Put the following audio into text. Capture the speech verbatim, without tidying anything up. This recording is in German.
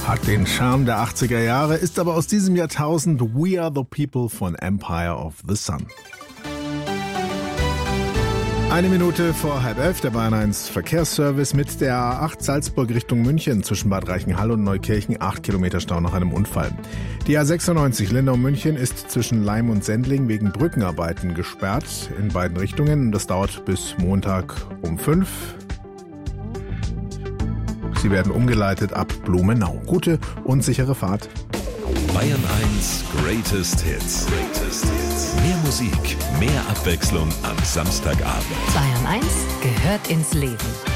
Hat den Charme der achtziger Jahre, ist aber aus diesem Jahrtausend We Are the People von Empire of the Sun. Eine Minute vor halb elf, der Bayern eins Verkehrsservice mit der A acht Salzburg Richtung München zwischen Bad Reichenhall und Neukirchen, acht Kilometer Stau nach einem Unfall. Die A sechsundneunzig Lindau-München ist zwischen Laim und Sendling wegen Brückenarbeiten gesperrt in beiden Richtungen. Das dauert bis Montag um fünf. Sie werden umgeleitet ab Blumenau. Gute und sichere Fahrt. Bayern eins Greatest Hits. Greatest Hits. Mehr Musik, mehr Abwechslung am Samstagabend. Bayern eins gehört ins Leben.